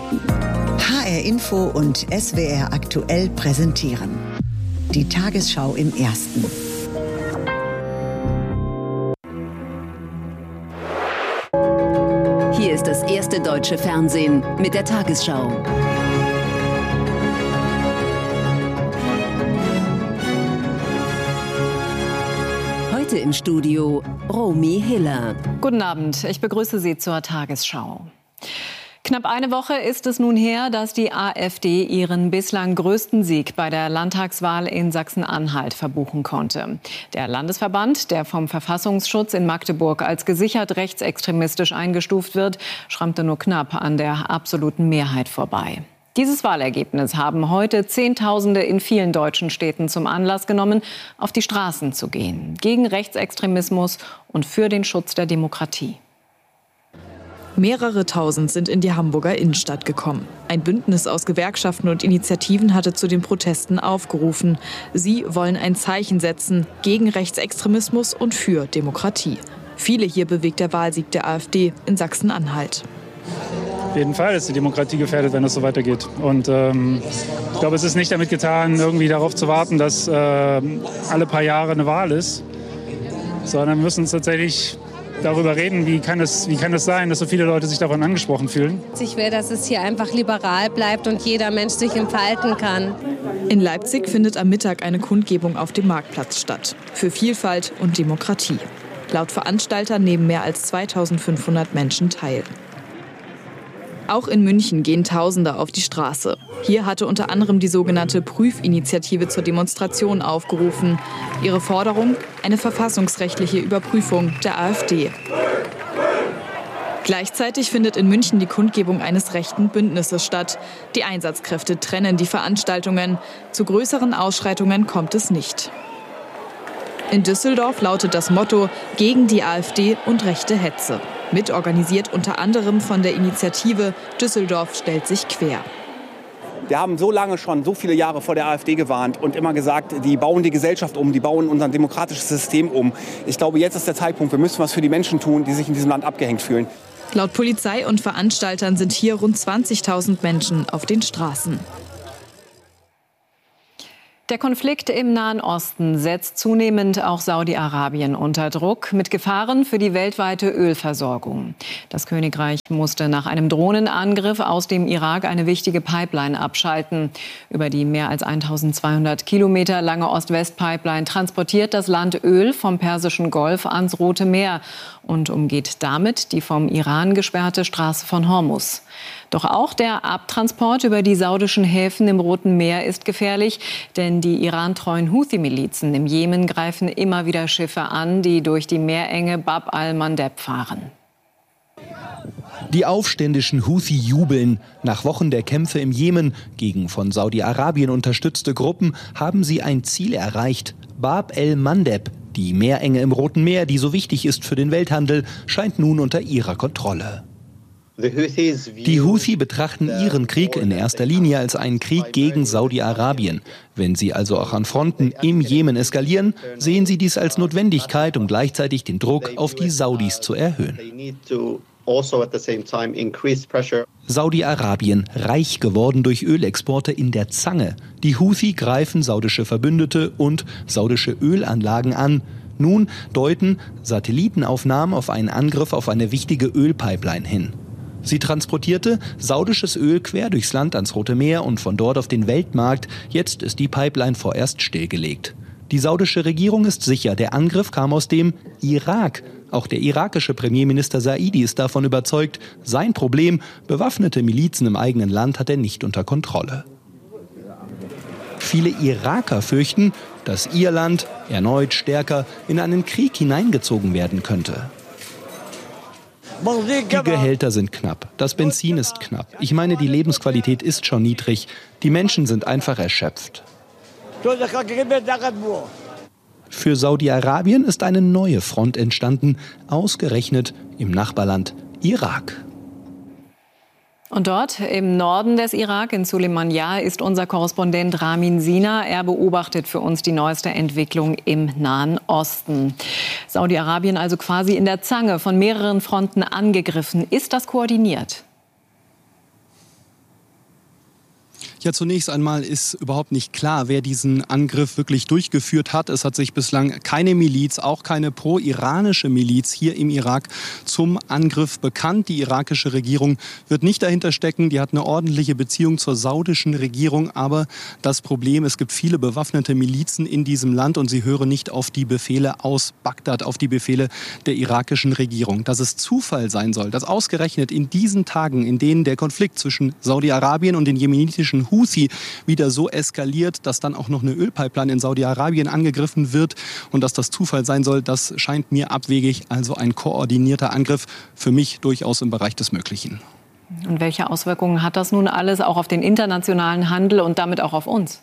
HR Info und SWR aktuell präsentieren. Die Tagesschau im Ersten. Hier ist das erste deutsche Fernsehen mit der Tagesschau. Heute im Studio Romy Hiller. Guten Abend, ich begrüße Sie zur Tagesschau. Knapp eine Woche ist es nun her, dass die AfD ihren bislang größten Sieg bei der Landtagswahl in Sachsen-Anhalt verbuchen konnte. Der Landesverband, der vom Verfassungsschutz in Magdeburg als gesichert rechtsextremistisch eingestuft wird, schrammte nur knapp an der absoluten Mehrheit vorbei. Dieses Wahlergebnis haben heute Zehntausende in vielen deutschen Städten zum Anlass genommen, auf die Straßen zu gehen, gegen Rechtsextremismus und für den Schutz der Demokratie. Mehrere Tausend sind in die Hamburger Innenstadt gekommen. Ein Bündnis aus Gewerkschaften und Initiativen hatte zu den Protesten aufgerufen. Sie wollen ein Zeichen setzen gegen Rechtsextremismus und für Demokratie. Viele hier bewegt der Wahlsieg der AfD in Sachsen-Anhalt. Auf jeden Fall ist die Demokratie gefährdet, wenn es so weitergeht. Und ich glaube, es ist nicht damit getan, irgendwie darauf zu warten, dass alle paar Jahre eine Wahl ist, sondern wir müssen uns tatsächlich darüber reden, wie kann es sein, dass so viele Leute sich davon angesprochen fühlen. Ich will, dass es hier einfach liberal bleibt und jeder Mensch sich entfalten kann. In Leipzig findet am Mittag eine Kundgebung auf dem Marktplatz statt. Für Vielfalt und Demokratie. Laut Veranstalter nehmen mehr als 2500 Menschen teil. Auch in München gehen Tausende auf die Straße. Hier hatte unter anderem die sogenannte Prüfinitiative zur Demonstration aufgerufen. Ihre Forderung: eine verfassungsrechtliche Überprüfung der AfD. Gleichzeitig findet in München die Kundgebung eines rechten Bündnisses statt. Die Einsatzkräfte trennen die Veranstaltungen. Zu größeren Ausschreitungen kommt es nicht. In Düsseldorf lautet das Motto: gegen die AfD und rechte Hetze. Mitorganisiert unter anderem von der Initiative Düsseldorf stellt sich quer. Wir haben so lange schon, so viele Jahre vor der AfD gewarnt und immer gesagt, die bauen die Gesellschaft um, die bauen unser demokratisches System um. Ich glaube, jetzt ist der Zeitpunkt, wir müssen was für die Menschen tun, die sich in diesem Land abgehängt fühlen. Laut Polizei und Veranstaltern sind hier rund 20.000 Menschen auf den Straßen. Der Konflikt im Nahen Osten setzt zunehmend auch Saudi-Arabien unter Druck mit Gefahren für die weltweite Ölversorgung. Das Königreich musste nach einem Drohnenangriff aus dem Irak eine wichtige Pipeline abschalten. Über die mehr als 1200 Kilometer lange Ost-West-Pipeline transportiert das Land Öl vom Persischen Golf ans Rote Meer und umgeht damit die vom Iran gesperrte Straße von Hormuz. Doch auch der Abtransport über die saudischen Häfen im Roten Meer ist gefährlich, denn die irantreuen Houthi-Milizen im Jemen greifen immer wieder Schiffe an, die durch die Meerenge Bab al-Mandeb fahren. Die aufständischen Houthi jubeln. Nach Wochen der Kämpfe im Jemen gegen von Saudi-Arabien unterstützte Gruppen haben sie ein Ziel erreicht: Bab el-Mandeb. Die Meerenge im Roten Meer, die so wichtig ist für den Welthandel, scheint nun unter ihrer Kontrolle. Die Houthi betrachten ihren Krieg in erster Linie als einen Krieg gegen Saudi-Arabien. Wenn sie also auch an Fronten im Jemen eskalieren, sehen sie dies als Notwendigkeit, um gleichzeitig den Druck auf die Saudis zu erhöhen. Saudi-Arabien, reich geworden durch Ölexporte, in der Zange. Die Houthi greifen saudische Verbündete und saudische Ölanlagen an. Nun deuten Satellitenaufnahmen auf einen Angriff auf eine wichtige Ölpipeline hin. Sie transportierte saudisches Öl quer durchs Land ans Rote Meer und von dort auf den Weltmarkt. Jetzt ist die Pipeline vorerst stillgelegt. Die saudische Regierung ist sicher, der Angriff kam aus dem Irak. Auch der irakische Premierminister Saidi ist davon überzeugt, sein Problem, bewaffnete Milizen im eigenen Land, hat er nicht unter Kontrolle. Viele Iraker fürchten, dass ihr Land erneut stärker in einen Krieg hineingezogen werden könnte. Die Gehälter sind knapp, das Benzin ist knapp. Ich meine, die Lebensqualität ist schon niedrig. Die Menschen sind einfach erschöpft. Für Saudi-Arabien ist eine neue Front entstanden, ausgerechnet im Nachbarland Irak. Und dort im Norden des Irak, in Sulaymaniyah, ist unser Korrespondent Ramin Sina. Er beobachtet für uns die neueste Entwicklung im Nahen Osten. Saudi-Arabien also quasi in der Zange, von mehreren Fronten angegriffen. Ist das koordiniert? Ja, zunächst einmal ist überhaupt nicht klar, wer diesen Angriff wirklich durchgeführt hat. Es hat sich bislang keine Miliz, auch keine pro-iranische Miliz hier im Irak zum Angriff bekannt. Die irakische Regierung wird nicht dahinter stecken. Die hat eine ordentliche Beziehung zur saudischen Regierung. Aber das Problem, es gibt viele bewaffnete Milizen in diesem Land und sie hören nicht auf die Befehle aus Bagdad, auf die Befehle der irakischen Regierung. Dass es Zufall sein soll, dass ausgerechnet in diesen Tagen, in denen der Konflikt zwischen Saudi-Arabien und den jemenitischen Houthi wieder so eskaliert, dass dann auch noch eine Ölpipeline in Saudi-Arabien angegriffen wird und dass das Zufall sein soll, das scheint mir abwegig. Also ein koordinierter Angriff, für mich durchaus im Bereich des Möglichen. Und welche Auswirkungen hat das nun alles auch auf den internationalen Handel und damit auch auf uns?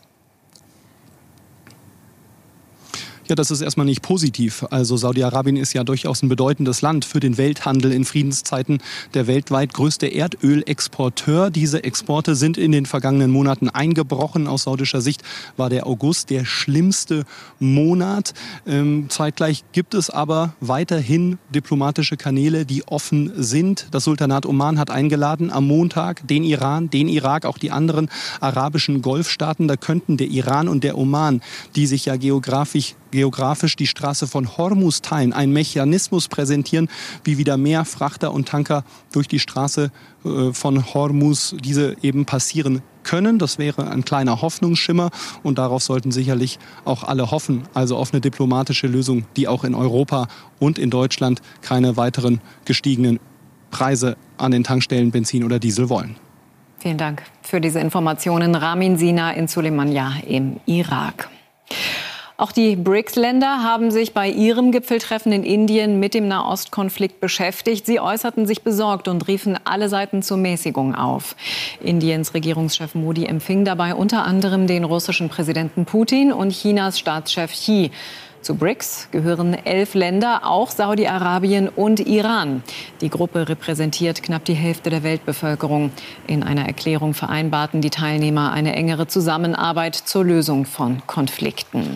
Ja, das ist erstmal nicht positiv. Also Saudi-Arabien ist ja durchaus ein bedeutendes Land für den Welthandel in Friedenszeiten. Der weltweit größte Erdölexporteur. Diese Exporte sind in den vergangenen Monaten eingebrochen. Aus saudischer Sicht war der August der schlimmste Monat. Zeitgleich gibt es aber weiterhin diplomatische Kanäle, die offen sind. Das Sultanat Oman hat eingeladen am Montag den Iran, den Irak, auch die anderen arabischen Golfstaaten. Da könnten der Iran und der Oman, die sich ja geografisch die Straße von Hormuz teilen, einen Mechanismus präsentieren, wie wieder mehr Frachter und Tanker durch die Straße von Hormuz diese eben passieren können. Das wäre ein kleiner Hoffnungsschimmer und darauf sollten sicherlich auch alle hoffen. Also auf eine diplomatische Lösung, die auch in Europa und in Deutschland keine weiteren gestiegenen Preise an den Tankstellen Benzin oder Diesel wollen. Vielen Dank für diese Informationen. Ramin Sina in Suleimania im Irak. Auch die BRICS-Länder haben sich bei ihrem Gipfeltreffen in Indien mit dem Nahostkonflikt beschäftigt. Sie äußerten sich besorgt und riefen alle Seiten zur Mäßigung auf. Indiens Regierungschef Modi empfing dabei unter anderem den russischen Präsidenten Putin und Chinas Staatschef Xi. Zu BRICS gehören 11 Länder, auch Saudi-Arabien und Iran. Die Gruppe repräsentiert knapp die Hälfte der Weltbevölkerung. In einer Erklärung vereinbarten die Teilnehmer eine engere Zusammenarbeit zur Lösung von Konflikten.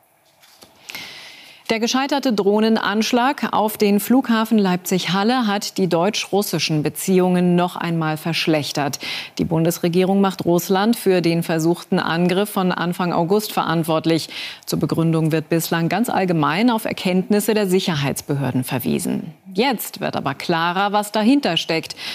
Der gescheiterte Drohnenanschlag auf den Flughafen Leipzig-Halle hat die deutsch-russischen Beziehungen noch einmal verschlechtert. Die Bundesregierung macht Russland für den versuchten Angriff von Anfang August verantwortlich. Zur Begründung wird bislang ganz allgemein auf Erkenntnisse der Sicherheitsbehörden verwiesen. Jetzt wird aber klarer, was dahinter steckt.